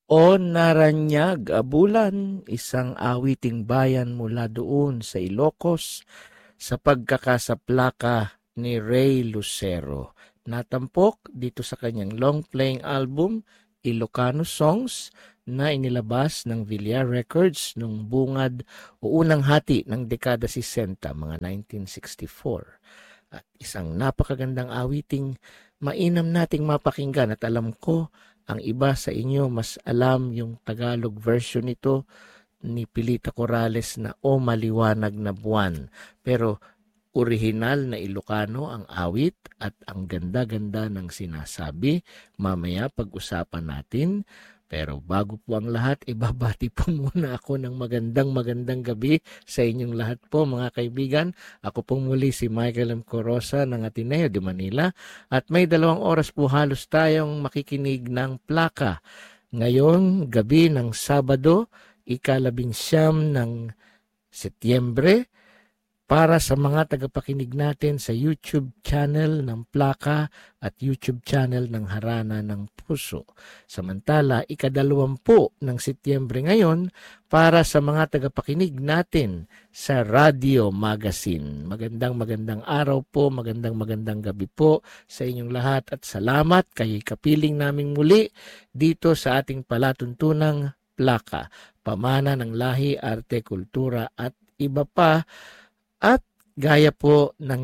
O Naranyag, Abulan, isang awiting bayan mula doon sa Ilocos sa pagkakasaplaka ni Ray Lucero. Natampok dito sa kanyang long-playing album, Ilocano Songs, na inilabas ng Villar Records nung bungad o unang hati ng dekada 60, mga 1964. At isang napakagandang awiting mainam nating mapakinggan at alam ko ang iba sa inyo mas alam yung Tagalog version nito ni Pilita Corrales na O Maliwanag na Buwan. Pero orihinal na Ilocano ang awit at ang ganda-ganda ng sinasabi. Mamaya pag-usapan natin. Pero bago po ang lahat, ibabati po muna ako ng magandang gabi sa inyong lahat po mga kaibigan. Ako po muli si Michael M. Corosa ng Ateneo de Manila at may 2 oras po halos tayong makikinig ng plaka. Ngayong gabi ng Sabado, ika-19 ng Setyembre, para sa mga tagapakinig natin sa YouTube channel ng Plaka at YouTube channel ng Harana ng Puso. Samantala, ika-20 ng Setyembre ngayon para sa mga tagapakinig natin sa Radio Magazine. Magandang araw po, magandang gabi po sa inyong lahat at salamat kay kapiling naming muli dito sa ating palatuntunang Plaka, pamana ng lahi, arte, kultura at iba pa. At gaya po ng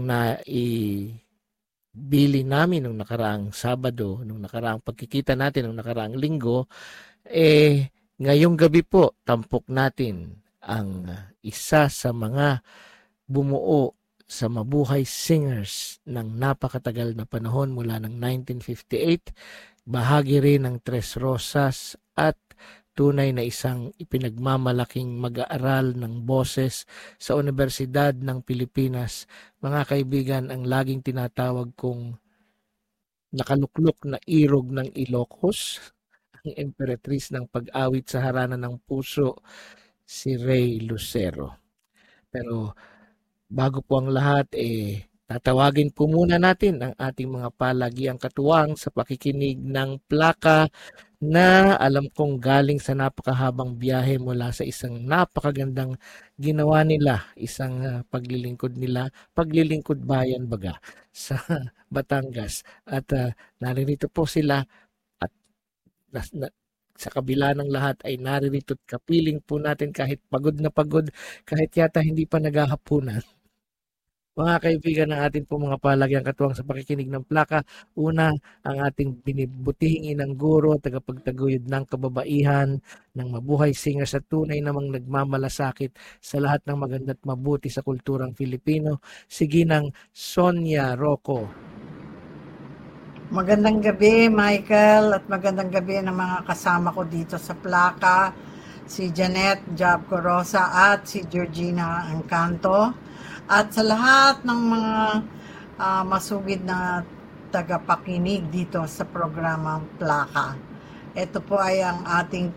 naibili namin nung nakaraang Sabado, nung nakaraang pagkikita natin nung nakaraang Linggo, ngayong gabi po tampok natin ang isa sa mga bumuo sa Mabuhay Singers ng napakatagal na panahon mula ng 1958, bahagi rin ng Tres Rosas at tunay na isang ipinagmamalaking mag-aaral ng boses sa Universidad ng Pilipinas. Mga kaibigan, ang laging tinatawag kong nakaluklok na irog ng Ilocos, ang emperatris ng pag-awit sa harana ng puso, si Ray Lucero. Pero bago po ang lahat, tatawagin po muna natin ang ating mga palagiang katuwang sa pakikinig ng plaka na alam kong galing sa napakahabang biyahe mula sa isang napakagandang ginawa nila, isang paglilingkod bayan baga sa Batangas. At naririto po sila at sa kabila ng lahat ay naririto at kapiling po natin kahit pagod na pagod, kahit yata hindi pa naghahapunan. Mga kaibigan ng ating po mga palagyang katuwang sa pakikinig ng plaka, una ang ating binibutihing inang guro, tagapagtaguyod ng kababaihan, ng Mabuhay Singers at tunay namang nagmamalasakit sa lahat ng maganda at mabuti sa kulturang Filipino, si Ginang Sonia Rocco. Magandang gabi, Michael, at magandang gabi ng mga kasama ko dito sa plaka, si Janet Job Corosa at si Georgina Encanto. At sa lahat ng mga masugid na tagapakinig dito sa programang Plaka. Ito po ay ang ating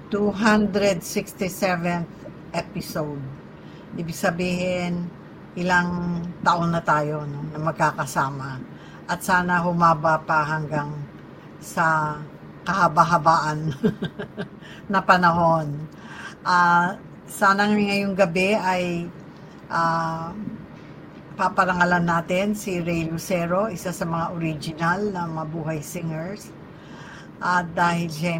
267th episode. Ibig sabihin, ilang taon na tayo na magkakasama. At sana humaba pa hanggang sa kahaba-habaan na panahon. Sana ngayong gabi ay paparangalan natin si Ray Lucero, isa sa mga original na Mabuhay Singers. At dahil siya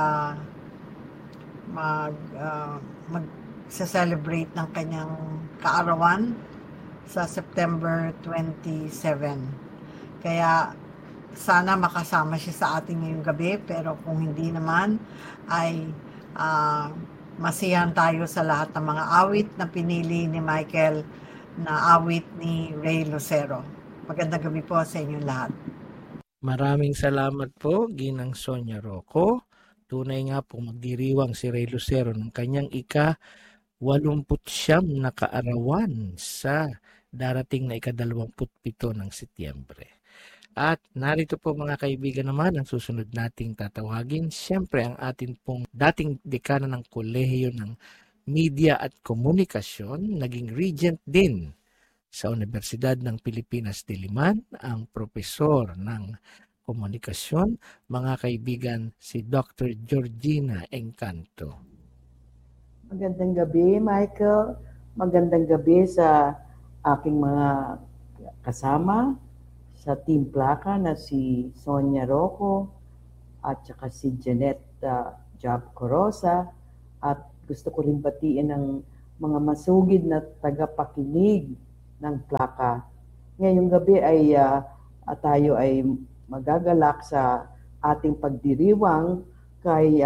mag-celebrate ng kanyang kaarawan sa September 27. Kaya sana makasama siya sa ating ngayong gabi, pero kung hindi naman ay masiyahan tayo sa lahat ng mga awit na pinili ni Michael na awit ni Ray Lucero. Magandang gabi po sa inyong lahat. Maraming salamat po, Ginang Sonia Rocco. Tunay nga po magdiriwang si Ray Lucero ng kanyang ika-89 na kaarawan sa darating na ika-27 ng Setyembre. At narito po mga kaibigan naman ang susunod nating tatawagin. Siyempre ang atin pong dating dekana ng Kolehiyo ng Media at Komunikasyon, naging regent din sa Universidad ng Pilipinas Diliman, ang profesor ng komunikasyon, mga kaibigan, si Dr. Georgina Encanto. Magandang gabi, Michael. Magandang gabi sa aking mga kasama sa Team Plaka na si Sonia Rocco at saka si Janet Job Corosa. At gusto ko rin batiin ang mga masugid na tagapakinig ng Plaka. Ngayong gabi ay tayo ay magagalak sa ating pagdiriwang kay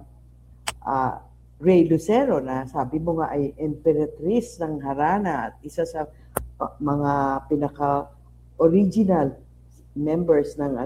Ray Lucero na sabi mo nga ay Emperatrice ng Harana at isa sa mga pinaka-original members ng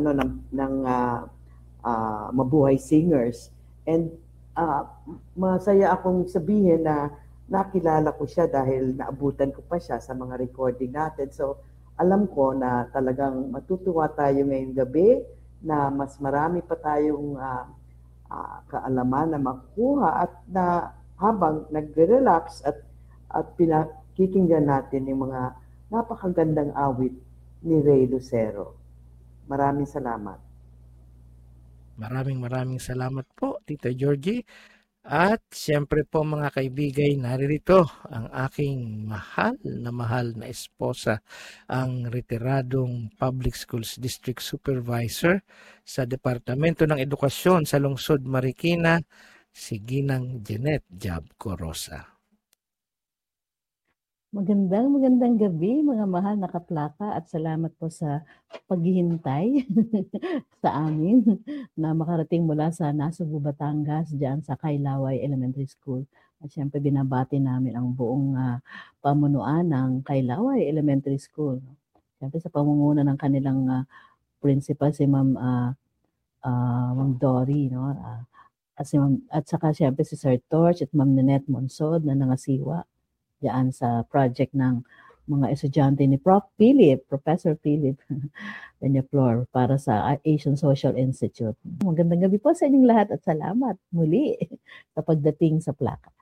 Mabuhay Singers. And masaya akong sabihin na nakilala ko siya dahil naabutan ko pa siya sa mga recording natin. So alam ko na talagang matutuwa tayo ngayong gabi na mas marami pa tayong kaalaman na makukuha at na habang nagre-relax at pinakikinggan natin yung mga napakagandang awit ni Ray Lucero. Maraming salamat. Maraming salamat po, Tita Georgie. At siyempre po mga kaibigay, naririto ang aking mahal na esposa, ang retiradong Public Schools District Supervisor sa Departamento ng Edukasyon sa Lungsod Marikina, si Ginang Janet Job Corosa. Magandang gabi mga mahal na kaplaka at salamat po sa paghihintay sa amin na makarating mula sa Nasugbu, Batangas dyan sa Kailaway Elementary School. At syempre binabati namin ang buong pamunuan ng Kailaway Elementary School. Syempre sa pamumuno ng kanilang principal si Ma'am Dory, no? At saka syempre si Sir Torch at Ma'am Nanette Monsod na nangasiwa diyan sa project ng mga estudyante ni Professor Philip Peñaflor para sa Asian Social Institute. Magandang gabi po sa inyong lahat at salamat muli sa pagdating sa Plaka.